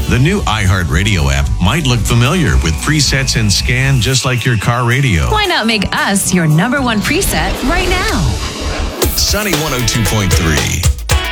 The new iHeartRadio app might look familiar with presets and scan just like your car radio. Why not make us your number one preset right now? Sunny 102.3.